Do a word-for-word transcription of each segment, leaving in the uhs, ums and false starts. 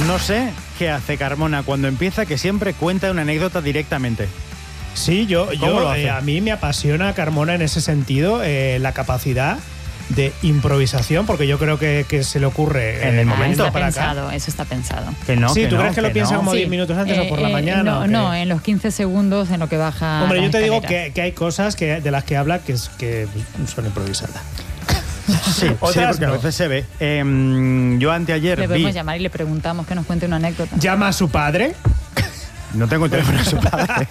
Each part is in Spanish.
No sé qué hace Carmona cuando empieza, que siempre cuenta una anécdota directamente. Sí, yo, yo eh, a mí me apasiona Carmona en ese sentido, eh, la capacidad de improvisación, porque yo creo que, que se le ocurre en el ah, momento está para pensado, acá. Eso está pensado. Que no, sí, que ¿tú no, crees que, que lo piensa no. como diez Sí. minutos antes eh, o por la eh, mañana? No, ¿o qué? no, en los quince segundos en lo que baja. Hombre, yo te digo escaleras. que, que hay cosas que, de las que habla que, es, que son improvisadas. Sí, Otras sí, porque no. a veces se ve. Eh, yo anteayer Le vi... podemos llamar y le preguntamos que nos cuente una anécdota. Llama a su padre. No tengo el teléfono de su padre.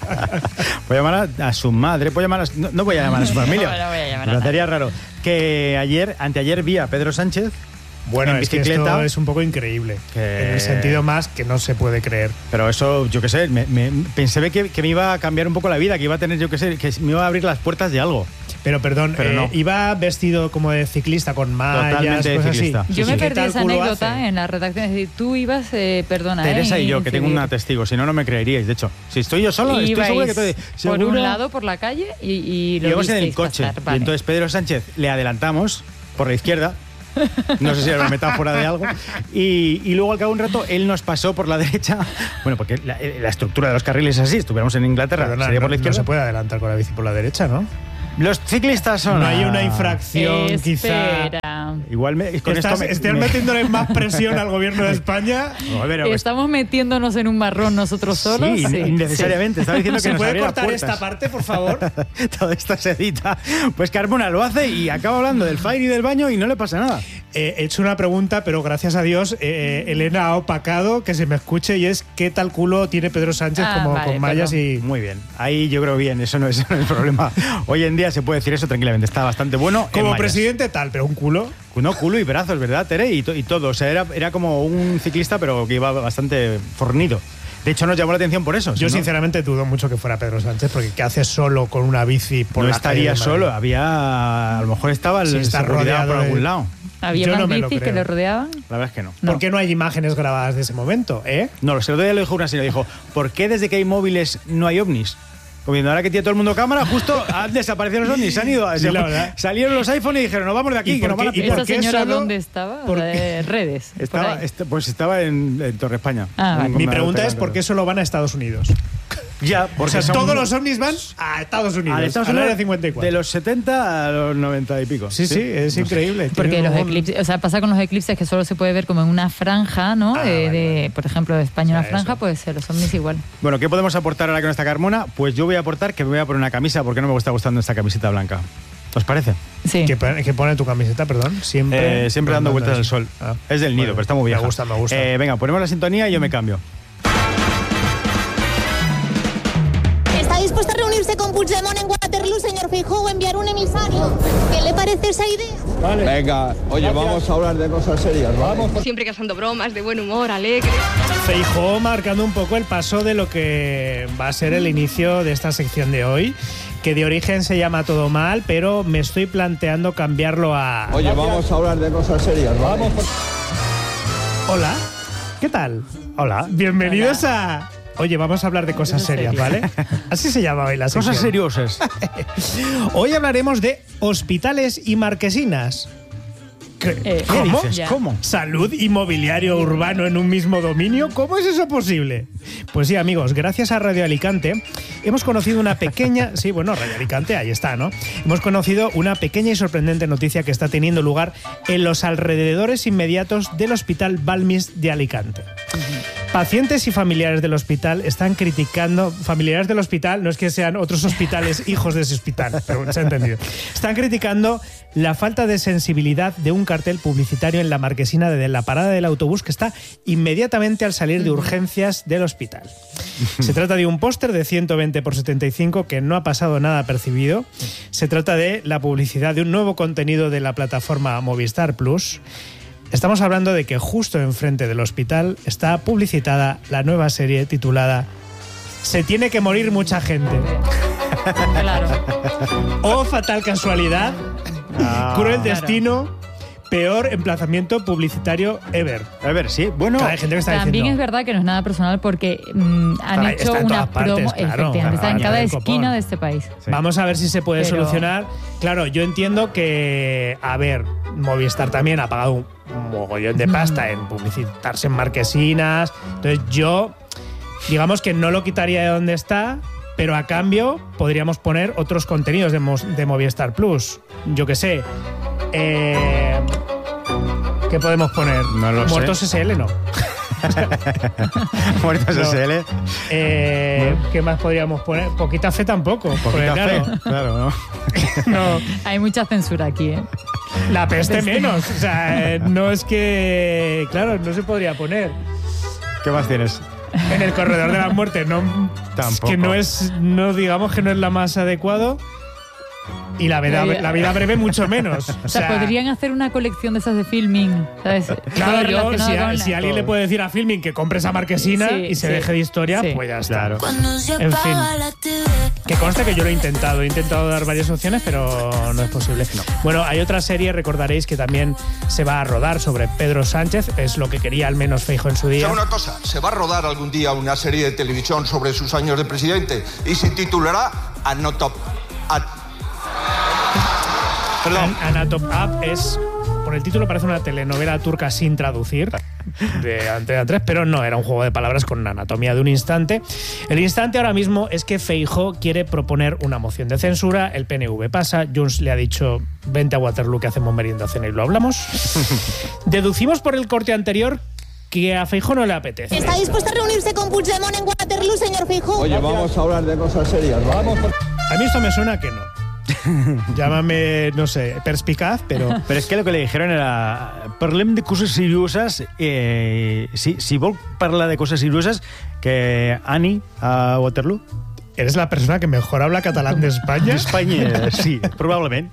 Voy a llamar a, a su madre. Voy a llamar a, no, no voy a llamar a su familia. No, no voy a llamar a Me nadie. parecería raro. Que ayer, anteayer vi a Pedro Sánchez Bueno, en es que bicicleta. esto es un poco increíble. Que- En el sentido más que no se puede creer. Pero eso, yo qué sé, me, me- pensé que, que me iba a cambiar un poco la vida, que iba a tener, yo qué sé, que me iba a abrir las puertas de algo. Pero perdón, Pero eh, no. iba vestido como de ciclista, con mallas, Totalmente de cosas ciclista. así. Yo Sí, me sí. perdí ¿Qué tal esa culo anécdota hace? en la redacción. Es decir, tú ibas, eh, perdona. Teresa eh, y yo, que tengo incidir. una testigo, si no, no me creeríais. De hecho, si estoy yo solo, estoy Ibais seguro que estoy por seguro. un lado, por la calle, y, y lo Íbamos en el visteis coche. pasar. Vale. Y entonces Pedro Sánchez le adelantamos por la izquierda. No sé si era una metáfora de algo. Y, y luego al cabo de un rato él nos pasó por la derecha. Bueno, porque la, la estructura de los carriles es así. Estuviéramos en Inglaterra, Perdona, sería no, por la no izquierda. se puede adelantar con la bici por la derecha, ¿no? Los ciclistas son... No hay una infracción, quizá. Espera. Igual me, con Estás, esto me, estás me- metiéndole más presión al gobierno de España. No, a ver, pues, Estamos metiéndonos en un marrón nosotros solos. sí, Sí, innecesariamente. Estaba diciendo que ¿Se nos puede abriera cortar puertas. esta parte, por favor? Todo esto se edita. Pues Carmona lo hace y acaba hablando del fire y del baño y no le pasa nada. Eh, he hecho una pregunta, pero gracias a Dios eh, Elena ha opacado que se me escuche, y es ¿qué tal culo tiene Pedro Sánchez Ah, como vale, con mallas y...? Muy bien. Ahí yo creo bien. Eso no es, eso no es problema. Hoy en día se puede decir eso tranquilamente. Está bastante bueno. en Como mallas. presidente tal, pero un culo. No, culo y brazos, ¿verdad, Tere? Y, to- y todo. O sea, era, era como un ciclista, pero que iba bastante fornido. De hecho, nos llamó la atención por eso. Yo si no, sinceramente dudo mucho que fuera Pedro Sánchez, porque ¿qué hace solo con una bici por no la calle estaría de Madrid? solo. Había... A lo mejor estaba el Sí, está seguridad rodeado por de- algún lado. ¿Había Yo más no me lo bicis que creo. le rodeaban? La verdad es que no. ¿Por No. qué no hay imágenes grabadas de ese momento, eh? No, lo sé, el otro día lo dijo una señora. Dijo, ¿por qué desde que hay móviles no hay ovnis? Como diciendo, ahora que tiene todo el mundo cámara, justo han desaparecido los ovnis. Se han ido. Sí, se- la verdad. salieron los iPhones y dijeron, nos vamos de aquí, ¿Y que por nos van a qué- y pillar. por ¿Esa qué señora solo- dónde estaba? por O sea, qué? de redes. por Estaba, ahí. este- pues estaba en, en Torre España. Ah, vale. Un- Mi una- pregunta es pegando. ¿por qué solo van a Estados Unidos? Ya, O porque sea, son- todos los ovnis van a Estados Unidos, a Estados al Unidos, área cincuenta y cuatro. de los setenta a los noventa y pico. Sí, sí, es increíble. Porque Tienen los un- eclipses, o sea, pasa con los eclipses que solo se puede ver como en una franja, ¿no? Ah, de, vale, de, vale. por ejemplo, de España O una sea, franja, eso. pues eh, los ovnis igual. Bueno, ¿qué podemos aportar ahora que no está Carmona? Pues yo voy a aportar que me voy a poner una camisa porque no me está gustando esta camiseta blanca. ¿Os parece? Sí. ¿Qué pone, qué pone tu camiseta, perdón? Siempre, Eh, siempre dando vueltas al sol. Ah, Es del nido, bueno, pero está muy vieja. Me gusta, me gusta. Eh, venga, ponemos la sintonía y yo me cambio. ¿Está dispuesto a reunirse con Puigdemont en Waterloo, señor Feijóo, o enviar un emisario? ¿Qué le parece esa idea? Venga, oye, vamos a hablar de cosas serias, vamos. Siempre cazando bromas, de buen humor, alegre. Feijóo marcando un poco el paso de lo que va a ser el inicio de esta sección de hoy, que de origen se llama Todo Mal, pero me estoy planteando cambiarlo a... Oye, vamos a hablar de cosas serias, vamos. Hola, ¿qué tal? Hola. Bienvenidos a... Oye, vamos a hablar de cosas serias, ¿vale? Así se llama hoy la sección. Cosas seriosas. Hoy hablaremos de hospitales y marquesinas. ¿Qué, Eh, ¿Qué ¿Cómo? dices? Ya. ¿Cómo? ¿Salud y mobiliario urbano en un mismo dominio? ¿Cómo es eso posible? Pues sí, amigos, gracias a Radio Alicante hemos conocido una pequeña... Sí, bueno, Radio Alicante, ahí está, ¿no? Hemos conocido una pequeña y sorprendente noticia que está teniendo lugar en los alrededores inmediatos del Hospital Balmis de Alicante. Pacientes y familiares del hospital están criticando... Familiares del hospital, no es que sean otros hospitales hijos de ese hospital, pero se ha entendido. Están criticando la falta de sensibilidad de un cartel publicitario en la marquesina de la parada del autobús que está inmediatamente al salir de urgencias del hospital. Se trata de un póster de ciento veinte por setenta y cinco que no ha pasado nada percibido. Se trata de la publicidad de un nuevo contenido de la plataforma Movistar Plus. Estamos hablando de que justo enfrente del hospital está publicitada la nueva serie titulada Se tiene que morir mucha gente. Claro. Oh, fatal casualidad, Ah. cruel Claro. destino, peor emplazamiento publicitario ever. A ver, sí. Bueno, Claro, hay gente que está También diciendo... es verdad que no es nada personal porque mm, han Está- hecho está en una todas partes, promo, claro, efectivamente, claro, está en añade cada el copón. esquina de este país. sí. Vamos a ver si se puede Pero- solucionar. Claro, yo entiendo que, a ver, Movistar también ha pagado un, un mogollón de pasta en publicitarse en marquesinas. Entonces yo, digamos que no lo quitaría de donde está, pero a cambio podríamos poner otros contenidos de, Mo- de Movistar Plus. Yo qué sé. Eh, ¿Qué podemos poner? No lo Muertos sé. S L, no. Muertos No. S L. Eh, ¿Qué más podríamos poner? Poquita fe tampoco. porque, Poquita claro, fe. Claro, ¿no? no, Hay mucha censura aquí, ¿eh? la peste Peste. menos. O sea, eh, no es que. Claro, no se podría poner. ¿Qué más tienes? En el corredor de la muerte, no. Tampoco. Que no es. No digamos que no es la más adecuado. Y la vida, la vida breve mucho menos. O sea, podrían hacer una colección de esas de filming, ¿sabes? Claro, Todo yo, relacionado si, a- con la- si alguien le puede decir a Filming que compre esa marquesina Sí, y se sí, deje de historia, sí. pues ya está. Claro. En fin. Que conste que yo lo he intentado. He intentado dar varias opciones, pero no es posible. Bueno, hay otra serie, recordaréis, que también se va a rodar sobre Pedro Sánchez. Es lo que quería al menos Feijóo en su día. ¿Sabe una cosa? Se va a rodar algún día una serie de televisión sobre sus años de presidente y se titulará Anotop... At- Perdón. An- Anatop Up es, por el título parece una telenovela turca sin traducir de Antena tres, pero no, era un juego de palabras con una anatomía de un instante. El instante ahora mismo es que Feijóo quiere proponer una moción de censura, el P N V pasa, Junts le ha dicho vente a Waterloo que hacemos merienda cena y lo hablamos. Deducimos por el corte anterior que a Feijóo no le apetece. ¿Está dispuesto a reunirse con Puigdemont en Waterloo, señor Feijóo? Oye, vamos a hablar de cosas serias. Vamos. A mí esto me suena que no. Llámame, no sé, perspicaz, pero... Pero es que lo que le dijeron era parlem de coses serioses, eh, si, si vol parlar de coses serioses, que Ani a Waterloo. ¿Eres la persona que mejor habla catalán de España? España, sí, probablement.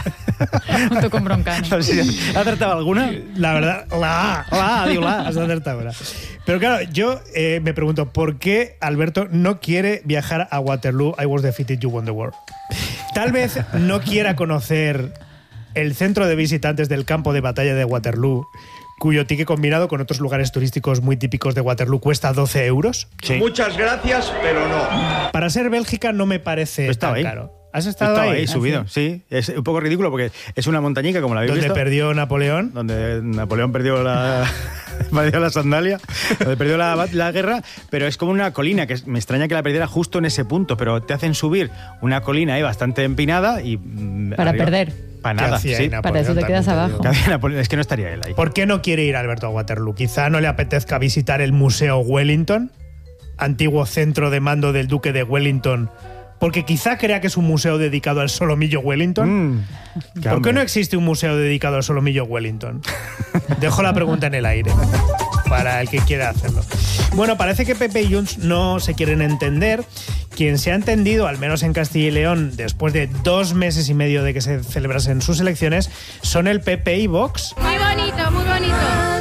Junto con Broncano. No sé si ¿ha acertado alguna? La verdad, la La, digo la. Has acertado ahora. Pero claro, yo eh, me pregunto, ¿por qué Alberto no quiere viajar a Waterloo? I was defeated, you won the war. Tal vez no quiera conocer el centro de visitantes del campo de batalla de Waterloo, cuyo ticket combinado con otros lugares turísticos muy típicos de Waterloo cuesta doce euros. Sí. Muchas gracias, pero no. Para ser Bélgica no me parece Pero estaba tan ahí. caro. ¿Has estado Estaba ahí? ahí, subido, sí. Es un poco ridículo porque es una montañica, como la habéis Donde visto. perdió Napoleón. Donde Napoleón perdió la, perdió la sandalia, donde perdió la, la guerra, pero es como una colina, que es- me extraña que la perdiera justo en ese punto, pero te hacen subir una colina ahí bastante empinada y... mm, Para arriba- perder. Para ¿Qué nada, hacía sí. ahí Napoleón? Para eso te quedas También abajo. digo. Que había Napoleón, es que no estaría él ahí. ¿Por qué no quiere ir Alberto a Waterloo? Quizá no le apetezca visitar el Museo Wellington, antiguo centro de mando del Duque de Wellington, porque quizá crea que es un museo dedicado al solomillo Wellington. Mm, qué ¿Por qué hambre. no existe un museo dedicado al solomillo Wellington? Dejo la pregunta en el aire para el que quiera hacerlo. Bueno, parece que Pepe y Junts no se quieren entender. Quien se ha entendido, al menos en Castilla y León, después de dos meses y medio de que se celebrasen sus elecciones, son el P P y Vox. Muy bonito, muy bonito.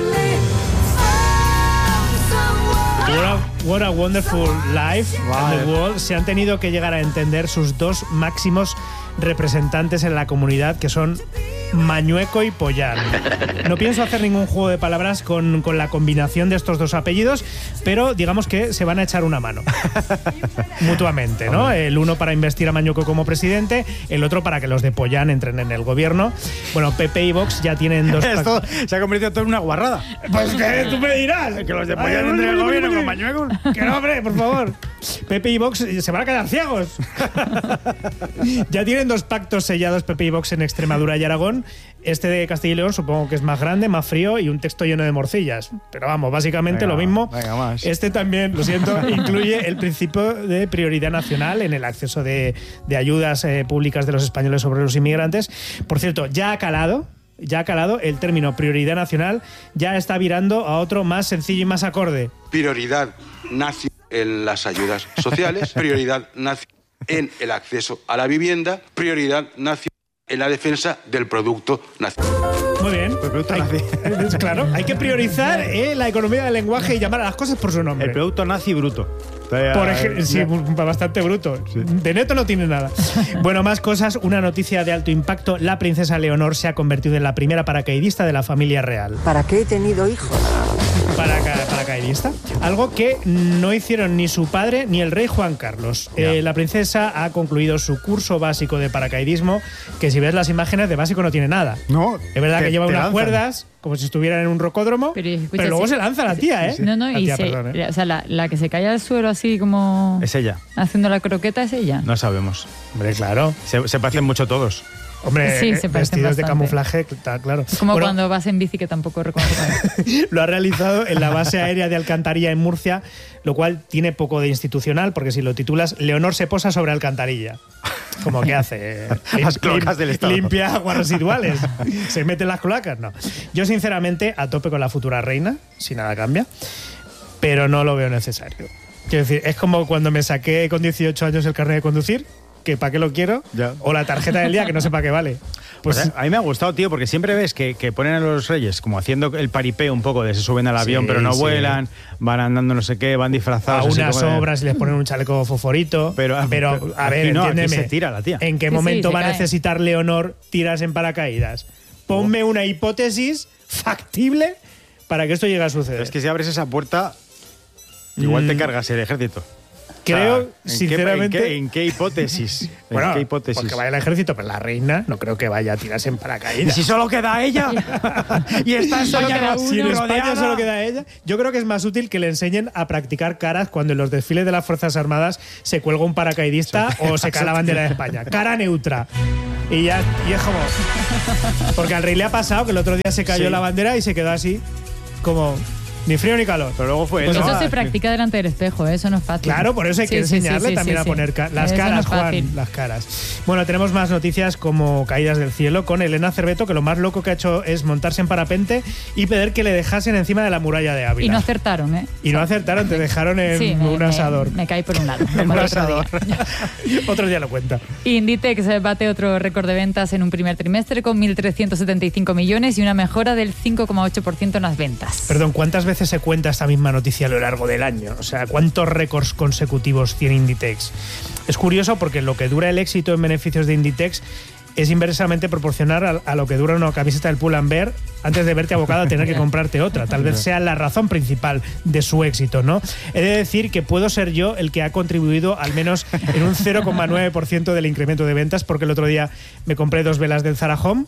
What a, what a wonderful life and the world. Se han tenido que llegar a entender sus dos máximos representantes en la comunidad, que son Mañueco y Pollán. No pienso hacer ningún juego de palabras con, con la combinación de estos dos apellidos, pero digamos que se van a echar una mano mutuamente, ¿no? El uno para investir a Mañueco como presidente, el otro para que los de Pollán entren en el gobierno. Bueno, P P y Vox ya tienen dos... Esto se ha convertido todo en una guarrada. Pues que tú me dirás. Que los de Pollán entren en el gobierno con Mañueco. Que no, hombre, por favor. Pepe y Vox se van a quedar ciegos. Ya tienen dos pactos sellados Pepe y Vox en Extremadura y Aragón. Este de Castilla y León supongo que es más grande, más frío y un texto lleno de morcillas. Pero vamos, básicamente Venga, lo mismo. venga, más. Este también, lo siento, incluye el principio de prioridad nacional en el acceso de, de ayudas eh, públicas de los españoles sobre los inmigrantes. Por cierto, ya ha calado. Ya ha calado el término prioridad nacional, ya está virando a otro más sencillo y más acorde. Prioridad nacional en las ayudas sociales, prioridad nacional en el acceso a la vivienda, prioridad nacional en la defensa del producto nacional. Muy bien. El producto Hay- nazi. Claro, hay que priorizar eh, la economía del lenguaje y llamar a las cosas por su nombre. El producto nazi bruto. Por ejemplo, sí, bastante bruto. De neto no tiene nada. Bueno, más cosas. Una noticia de alto impacto. La princesa Leonor se ha convertido en la primera paracaidista de la familia real. ¿Para qué he tenido hijos? Paraca- paracaidista. Algo que no hicieron ni su padre ni el rey Juan Carlos. Eh, la princesa ha concluido su curso básico de paracaidismo, que si ves las imágenes de básico no tiene nada. No, Es verdad te- que lleva te unas lanzan. cuerdas, como si estuvieran en un rocódromo, pero, Pero, escucha, luego sí. se lanza la tía, ¿eh? No, no, La y tía, se, perdón, ¿eh? o sea, la, la que se cae al suelo así como Es ella. haciendo la croqueta es ella. No sabemos. Hombre, claro. Se, se parecen mucho todos. Hombre, Sí, se eh, parecen vestidos de bastante. camuflaje, está claro. Es como Bueno, cuando vas en bici que tampoco reconoces. lo ha realizado en la base aérea de Alcantarilla en Murcia, lo cual tiene poco de institucional, porque si lo titulas Leonor se posa sobre Alcantarilla. Como que hace lim- Las cloacas lim- del Estado. limpia aguas residuales. Se mete en las cloacas, no. Yo sinceramente a tope con la futura reina, si nada cambia, pero no lo veo necesario. Quiero decir, es como cuando me saqué con dieciocho años el carnet de conducir, que para qué lo quiero, Ya. o la tarjeta del día que no sé para qué vale. Pues Pues a, a mí me ha gustado, tío, porque siempre ves que, que ponen a los reyes como haciendo el paripé un poco de se suben al avión, Sí, pero no sí. vuelan, van andando no sé qué, van a disfrazados. así unas como de- obras y les ponen un chaleco fosforito. Pero- pero pero a ver, aquí no, aquí entiéndeme. se tira la tía. ¿En qué Sí, sí, momento se va a cae. necesitar Leonor tiras en paracaídas? Ponme una hipótesis factible para que esto llegue a suceder. Es que si abres esa puerta, igual te Mm. cargas el ejército. Creo, O sea, ¿en qué- sinceramente. ¿en qué, en qué hipótesis? ¿En bueno, qué hipótesis? porque vaya al ejército, pero la reina no creo que vaya a tirarse en ¿Y paracaídas. si solo queda ella? y está en Solo queda Si en uno. España solo queda ella, yo creo que es más útil que le enseñen a practicar caras cuando en los desfiles de las Fuerzas Armadas se cuelga un paracaidista o se cae la bandera de España. Cara neutra. Y ya y es como. Porque al rey le ha pasado que el otro día se cayó Sí. la bandera y se quedó así, como ni frío ni calor. Pero luego fue Pues él, Eso ¿no? se practica delante del espejo, ¿eh? Eso no es fácil. Claro, por eso hay que Sí, sí, enseñarle sí, sí, también sí, a sí. poner ca- las Eso no caras, es fácil. Juan, las caras. Bueno, tenemos más noticias como caídas del cielo con Elena Cerveto, que lo más loco que ha hecho es montarse en parapente y pedir que le dejasen encima de la muralla de Ávila. Y no acertaron, ¿eh? Y no acertaron, te dejaron en Sí, me- un me- asador. Me, caí por un lado. En como un el otro asador. día. Otro día lo cuenta. Inditex bate otro récord de ventas en un primer trimestre con mil trescientos setenta y cinco millones y una mejora del cinco coma ocho por ciento en las ventas. Perdón, ¿cuántas veces se cuenta esta misma noticia a lo largo del año? O sea, ¿cuántos récords consecutivos tiene Inditex? Es curioso porque lo que dura el éxito en beneficios de Inditex es inversamente proporcional a, a lo que dura una camiseta del Pull and Bear antes de verte abocado a tener que comprarte otra. Tal vez sea la razón principal de su éxito, ¿no? He de decir que puedo ser yo el que ha contribuido al menos en un cero coma nueve por ciento del incremento de ventas, porque el otro día me compré dos velas del Zara Home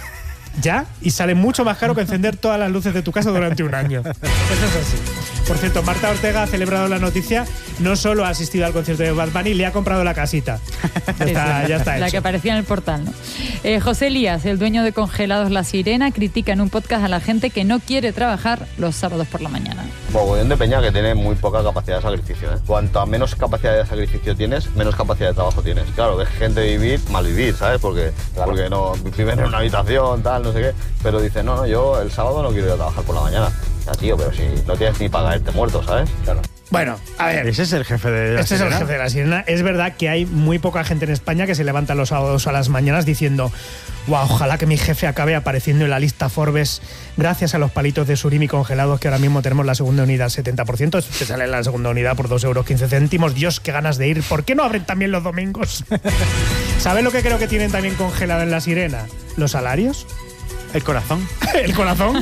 ya y sale mucho más caro que encender todas las luces de tu casa durante un año. Eso es así. Por cierto, Marta Ortega ha celebrado la noticia, no solo ha asistido al concierto de Bad Bunny, le ha comprado la casita. Ya Sí, está, sí, ya está la hecho. que aparecía en el portal, ¿no? Eh, José Elías, el dueño de Congelados La Sirena, critica en un podcast a la gente que no quiere trabajar los sábados por la mañana. Mogollón de peña que tiene muy poca capacidad de sacrificio. ¿eh? Cuanto menos capacidad de sacrificio tienes, menos capacidad de trabajo tienes. Claro, ves gente vivir, mal vivir, ¿sabes? Porque, porque no viven en una habitación, tal, no sé qué. Pero dicen, no, no, yo el sábado no quiero ir a trabajar por la mañana. Ya, tío, pero si no tienes ni para caerte muerto, ¿sabes? Claro. Bueno, a ver. Ese es el jefe de la Este es el Sirena. jefe de la Sirena. Es verdad que hay muy poca gente en España que se levanta los sábados a las mañanas diciendo, wow, ojalá que mi jefe acabe apareciendo en la lista Forbes gracias a los palitos de surimi congelados que ahora mismo tenemos la segunda unidad al setenta por ciento. Te sale la segunda unidad por dos euros quince céntimos. Dios, qué ganas de ir. ¿Por qué no abren también los domingos? ¿Sabes lo que creo que tienen también congelado en la Sirena? Los salarios. El corazón. El corazón.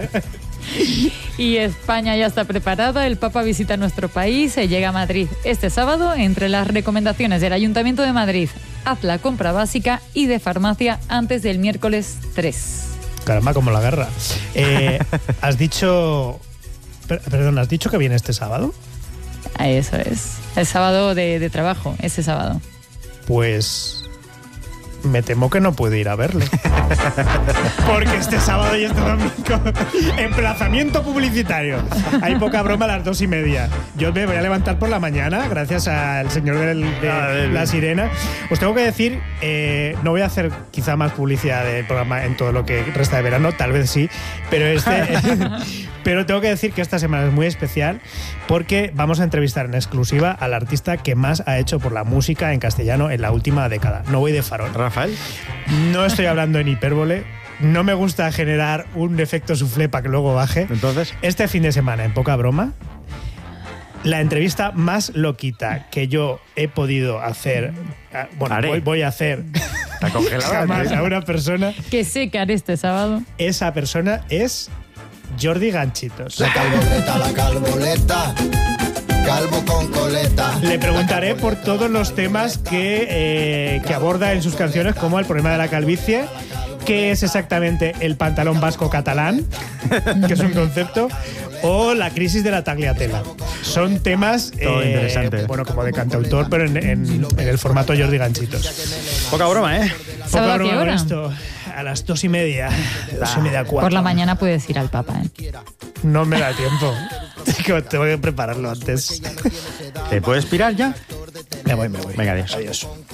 Y España ya está preparada. El Papa visita nuestro país y llega a Madrid este sábado. Entre las recomendaciones del Ayuntamiento de Madrid, haz la compra básica y de farmacia antes del miércoles tres. Caramba, como la guerra. Eh, has dicho... per- Perdón, ¿has dicho que viene este sábado? Eso es. El sábado de, de trabajo, ese sábado. Pues me temo que no puedo ir a verle. Porque este sábado y este domingo, emplazamiento publicitario. Hay poca broma a las dos y media. Yo me voy a levantar por la mañana, gracias al señor del- de Ah, del- la Sirena. Os tengo que decir, eh, no voy a hacer quizá más publicidad del programa en todo lo que resta de verano, tal vez sí, pero este... Pero tengo que decir que esta semana es muy especial porque vamos a entrevistar en exclusiva al artista que más ha hecho por la música en castellano en la última década. No voy de farol. Rafael. No estoy hablando en hipérbole. No me gusta generar un efecto soufflé para que luego baje. Entonces, Este fin de semana, en poca broma, la entrevista más loquita que yo he podido hacer, ah, bueno, Haré. voy, voy a hacer está congelada. jamás a una persona, Que sé que haré este sábado. esa persona es Jordi Ganchitos. La calboleta, la calboleta, calvo con coleta. Le preguntaré por todos los temas que, eh, que aborda en sus canciones, como el problema de la calvicie, qué es exactamente el pantalón vasco catalán, que es un concepto, o la crisis de la tagliatella. Son temas, Todo eh, interesante. bueno, como de cantautor, pero en, en, en el formato Jordi Ganchitos. Poca broma, ¿eh? Poca ¿Sábado a qué broma con hora? esto. A las dos y media, dos y media, cuatro. Por la mañana puedes ir al Papa, ¿eh? No me da tiempo. Tengo que prepararlo antes. ¿Te puedes pirar ya? Me voy, me voy. Venga, adiós. Adiós.